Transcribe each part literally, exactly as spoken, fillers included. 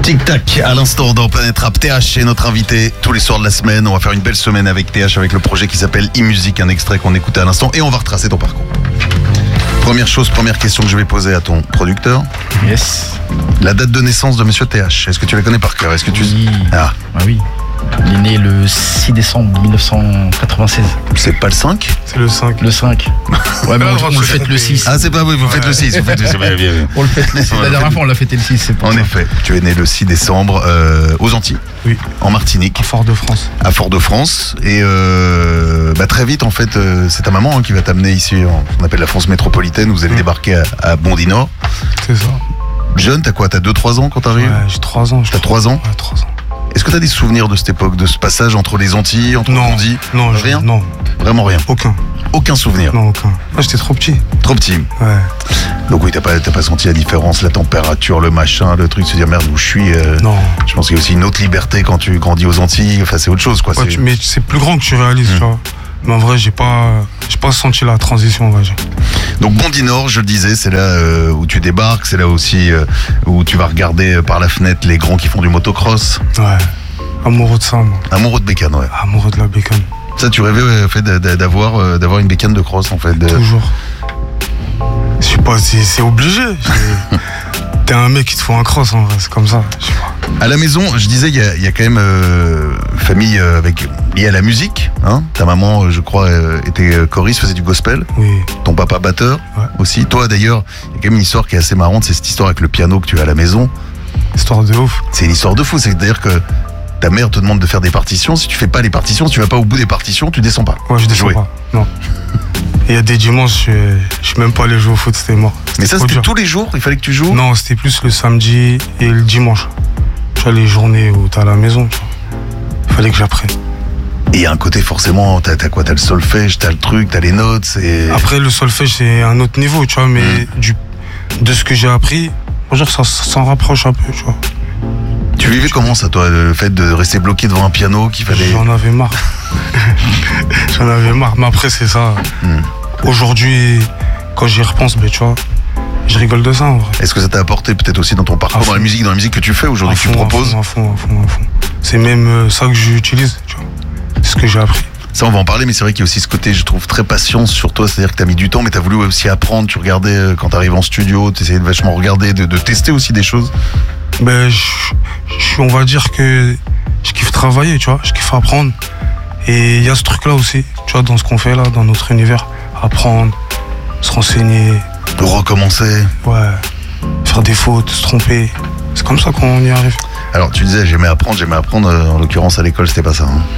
Tic Tac, à l'instant dans Planète Rap. T H est notre invité tous les soirs de la semaine. On va faire une belle semaine avec T H, avec le projet qui s'appelle e-music, un extrait qu'on écoutait à l'instant, et on va retracer ton parcours. Première chose, première question que je vais poser à ton producteur. Yes. La date de naissance de Monsieur T H, est-ce que tu la connais par cœur? Est-ce que tu... Oui. Ah. Ah oui. Il est né le six décembre mille neuf cent quatre-vingt-seize. C'est pas le cinq? C'est le cinq. Le cinq. Ouais, mais on, on le fête le six. Ah, c'est pas oui, vous faites Ouais. le six. Vous faites le six. Bien, bien, bien. On le fête le six. La dernière fois, on l'a fêté le six. C'est pour En ça. effet, tu es né le six décembre euh, aux Antilles, Oui. en Martinique, À Fort-de-France. à Fort-de-France. Et euh, bah, très vite, en fait, euh, c'est ta maman hein, qui va t'amener ici, en, on appelle la France métropolitaine. Vous allez Mmh. débarquer à, à Bondy-Nord. C'est ça. Jeune, t'as quoi? T'as deux trois ans quand t'arrives? Ouais, j'ai trois ans. je T'as crois. trois ans? Ouais, trois ans. Est-ce que t'as des souvenirs de cette époque, de ce passage entre les Antilles, entre Non. Bondy? Non, je- Rien? Non, Vraiment rien. aucun. Aucun souvenir. Non, aucun. Moi, j'étais trop petit. Trop petit. Ouais. Donc oui, t'as pas, t'as pas senti la différence, la température, le machin, le truc, se dire merde où je suis. euh, Non. Je pense qu'il y a aussi une autre liberté quand tu grandis aux Antilles. Enfin, c'est autre chose, quoi. Ouais, c'est... tu- mais c'est plus grand que tu réalises, Mmh. tu vois. Mais en vrai, j'ai pas, j'ai pas senti la transition, on va dire. Donc Bondy-Nord, je le disais, c'est là euh, où tu débarques, c'est là aussi euh, où tu vas regarder euh, par la fenêtre les grands qui font du motocross. Ouais. Amoureux de ça, moi. Amoureux de bécane, ouais. Amoureux de la bécane. Ça, tu rêvais ouais, fait, d'a- d'a- d'avoir, euh, d'avoir une bécane de cross, en fait. de- Toujours. Je sais pas, c'est, c'est obligé. C'est- T'es un mec qui te faut un cross, en vrai. C'est comme ça. Je sais pas. À la maison, je disais, il y a, il y a quand même euh, famille euh, avec liée à la musique. Hein. Ta maman, euh, je crois, euh, était euh, choriste, faisait du gospel. Oui. Ton papa batteur Ouais. aussi. Toi, d'ailleurs, il y a quand même une histoire qui est assez marrante, c'est cette histoire avec le piano que tu as à la maison. Histoire de ouf. C'est une histoire de fou, c'est-à-dire que ta mère te demande de faire des partitions. Si tu fais pas les partitions, si tu vas pas au bout des partitions, tu descends pas. Ouais, je descends Jouer. pas. Non. Il y a des dimanches, je, je suis même pas allé jouer au foot, c'était mort. Mais ça, trop c'était dur. tous les jours, il fallait que tu joues. Non, c'était plus le samedi et le dimanche. Tu vois, les journées où t'es à la maison, tu vois. Il fallait que j'apprenne. Et il y a un côté forcément, t'as, t'as quoi? T'as le solfège, t'as le truc, t'as les notes. C'est... Après, le solfège, c'est un autre niveau, tu vois, mais Mm. du, de ce que j'ai appris, on va dire que ça, ça s'en rapproche un peu, tu vois. Tu vivais comment ça, toi, le fait de rester bloqué devant un piano qu'il fallait. J'en avais marre. J'en avais marre. Mais après, c'est ça. Mm. Aujourd'hui, quand j'y repense, ben, tu vois, je rigole de ça, en vrai. Est-ce que ça t'a apporté peut-être aussi dans ton parcours, À dans la fond. musique, dans la musique que tu fais aujourd'hui, À que tu fond, à proposes? fond, à fond, à fond, à fond. C'est même euh, ça que j'utilise, tu vois. C'est ce que j'ai appris. Ça, on va en parler, mais c'est vrai qu'il y a aussi ce côté, je trouve, très patience sur toi. C'est-à-dire que t'as mis du temps, mais t'as voulu aussi apprendre. Tu regardais euh, quand t'arrives en studio, t'essayais de vachement regarder, de, de tester aussi des choses. Ben, je, je- on va dire que je kiffe travailler, tu vois, je kiffe apprendre. Et il y a ce truc-là aussi, tu vois, dans ce qu'on fait là, dans notre univers. Apprendre, se renseigner, De recommencer. ouais, faire des fautes, se tromper. C'est comme ça qu'on y arrive. Alors, tu disais, j'aimais apprendre, j'aimais apprendre. euh, En l'occurrence, à l'école, c'était pas ça. Hein.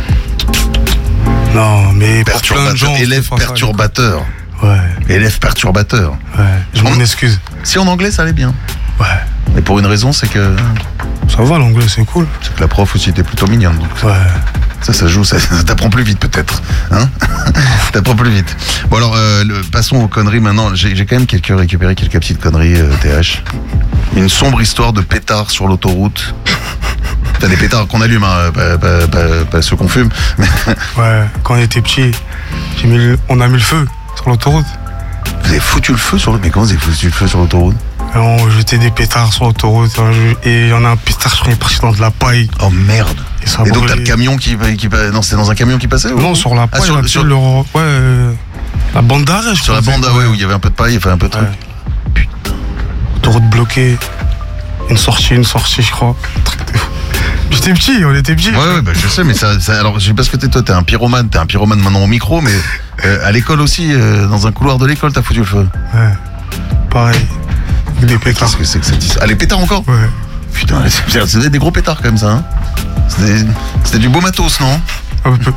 Non, mais pour plein de Perturbateur, gens. élève c'est pas ça, perturbateur. Ouais, Élève perturbateur. ouais, je m'en On- excuse. Si en anglais, ça allait bien. Ouais, Mais pour une raison, c'est que, ça va l'anglais, c'est cool. c'est que la prof aussi était plutôt mignonne. Donc Ouais, ça, ça joue, ça, ça t'apprend plus vite peut-être. Hein. T'apprends plus vite. Bon alors, euh, le- passons aux conneries maintenant. J'ai, j'ai quand même quelques, récupéré quelques petites conneries, euh, T H. Une sombre histoire de pétards sur l'autoroute. T'as des pétards qu'on allume, hein, pas, pas- pas- pas ceux qu'on fume. Mais ouais, quand on était petit, j'ai mis le- on a mis le feu sur l'autoroute. vous avez foutu le feu sur l'autoroute. Mais comment vous avez foutu le feu sur l'autoroute? Et on jetait des pétards sur l'autoroute. hein, je- Et il y en a un pétard, je crois, il est parti dans de la paille. Oh merde. Et, ça a Et donc brûlé. t'as le camion qui, qui non, c'était dans un camion qui passait ou- Non, sur la Ah, paille, sur- là, tu sais, sur- le- ouais, euh, la bande d'arrêt, je Sur la crois, bande, c'est- ah ouais, où il y avait un peu de paille, enfin un peu de truc. Ouais. Autoroute bloquée. Une sortie, une sortie, je crois. Truc de fou. J'étais petit, on était petits. Ouais, ouais, bah, je sais, mais ça, ça- alors, je sais pas ce que t'es, toi, t'es un pyromane, t'es un pyromane maintenant au micro, mais euh, à l'école aussi, euh, dans un couloir de l'école, t'as foutu le feu. Ouais. Pareil. Avec des pétards. Qu'est-ce que c'est que cette histoire? Ah, les pétards encore? Ouais. Putain, c'est- c'était des gros pétards quand même, ça, hein. C'était, c'était du beau matos, non? Un peu.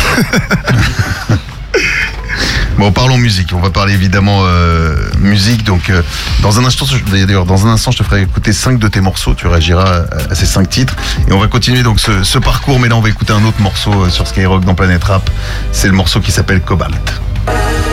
Bon, parlons musique. On va parler évidemment euh, musique. Donc, euh, dans un instant, je- d'ailleurs, dans un instant, je te ferai écouter cinq de tes morceaux. Tu réagiras à, à ces cinq titres. Et on va continuer donc ce, ce parcours. Mais là, on va écouter un autre morceau euh, sur Skyrock dans Planète Rap. C'est le morceau qui s'appelle Cobalt.